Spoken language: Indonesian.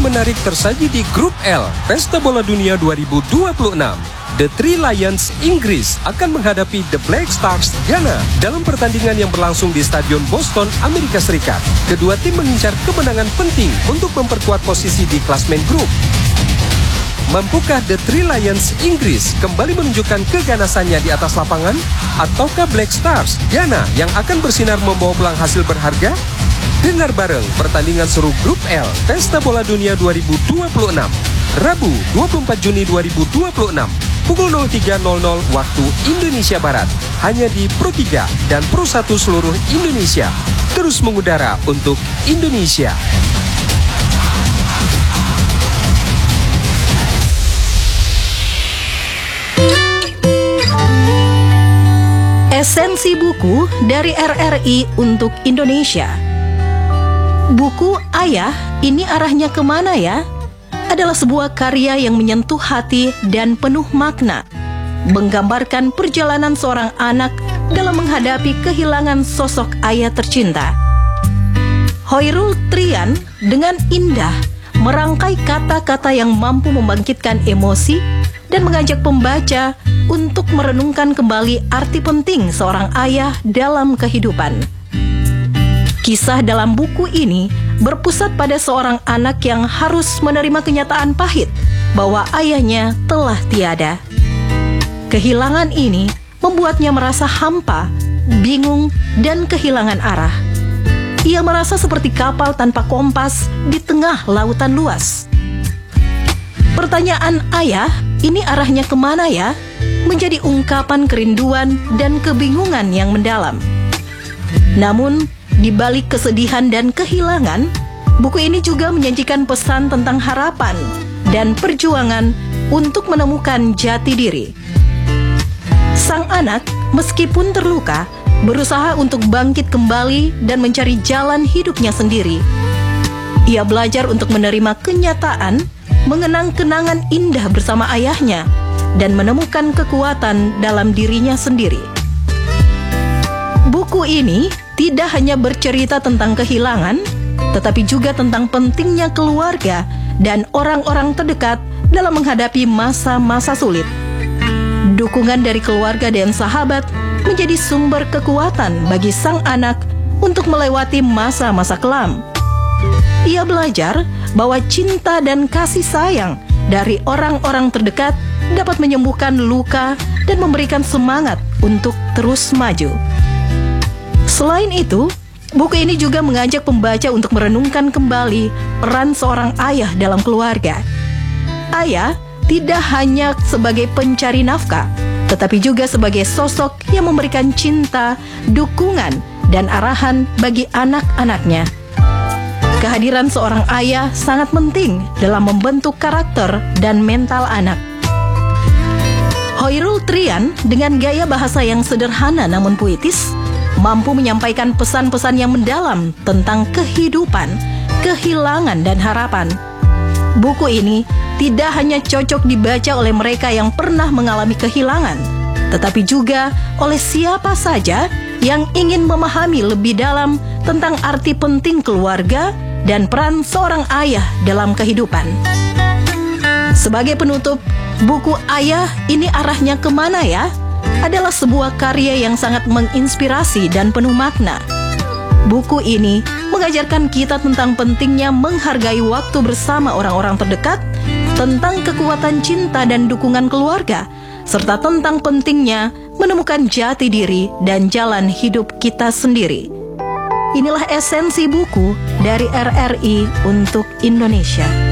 menarik tersaji di Grup L, Pesta Bola Dunia 2026. The Three Lions Inggris akan menghadapi The Black Stars Ghana dalam pertandingan yang berlangsung di Stadion Boston, Amerika Serikat. Kedua tim mengincar kemenangan penting untuk memperkuat posisi di klasmen grup. Mampukah The Three Lions Inggris kembali menunjukkan keganasannya di atas lapangan? Ataukah Black Stars Ghana yang akan bersinar membawa pulang hasil berharga? Dengar bareng pertandingan seru Grup L Pesta Bola Dunia 2026 Rabu 24 Juni 2026 pukul 03.00 waktu Indonesia Barat, hanya di Pro 3 dan Pro 1 seluruh Indonesia. Terus mengudara untuk Indonesia. Esensi buku dari RRI untuk Indonesia. Buku Ayah, Ini Arahnya Kemana Ya? Adalah sebuah karya yang menyentuh hati dan penuh makna, menggambarkan perjalanan seorang anak dalam menghadapi kehilangan sosok ayah tercinta. Hoirul Trian dengan indah merangkai kata-kata yang mampu membangkitkan emosi dan mengajak pembaca untuk merenungkan kembali arti penting seorang ayah dalam kehidupan. Kisah dalam buku ini berpusat pada seorang anak yang harus menerima kenyataan pahit bahwa ayahnya telah tiada. Kehilangan ini membuatnya merasa hampa, bingung, dan kehilangan arah. Ia merasa seperti kapal tanpa kompas di tengah lautan luas. Pertanyaan ayah, ini arahnya kemana ya? Menjadi ungkapan kerinduan dan kebingungan yang mendalam. Namun, di balik kesedihan dan kehilangan, buku ini juga menyajikan pesan tentang harapan dan perjuangan untuk menemukan jati diri. Sang anak, meskipun terluka, berusaha untuk bangkit kembali dan mencari jalan hidupnya sendiri. Ia belajar untuk menerima kenyataan, mengenang kenangan indah bersama ayahnya, dan menemukan kekuatan dalam dirinya sendiri. Buku ini tidak hanya bercerita tentang kehilangan, tetapi juga tentang pentingnya keluarga dan orang-orang terdekat dalam menghadapi masa-masa sulit. Dukungan dari keluarga dan sahabat menjadi sumber kekuatan bagi sang anak untuk melewati masa-masa kelam. Ia belajar bahwa cinta dan kasih sayang dari orang-orang terdekat dapat menyembuhkan luka dan memberikan semangat untuk terus maju. Selain itu, buku ini juga mengajak pembaca untuk merenungkan kembali peran seorang ayah dalam keluarga. Ayah tidak hanya sebagai pencari nafkah, tetapi juga sebagai sosok yang memberikan cinta, dukungan, dan arahan bagi anak-anaknya. Kehadiran seorang ayah sangat penting dalam membentuk karakter dan mental anak. Hoirul Trian dengan gaya bahasa yang sederhana namun puitis, mampu menyampaikan pesan-pesan yang mendalam tentang kehidupan, kehilangan, dan harapan. Buku ini tidak hanya cocok dibaca oleh mereka yang pernah mengalami kehilangan, tetapi juga oleh siapa saja yang ingin memahami lebih dalam tentang arti penting keluarga dan peran seorang ayah dalam kehidupan. Sebagai penutup, buku Ayah, Ini Arahnya Kemana Ya? Adalah sebuah karya yang sangat menginspirasi dan penuh makna. Buku ini mengajarkan kita tentang pentingnya menghargai waktu bersama orang-orang terdekat, tentang kekuatan cinta dan dukungan keluarga, serta tentang pentingnya menemukan jati diri dan jalan hidup kita sendiri. Inilah esensi buku dari RRI untuk Indonesia.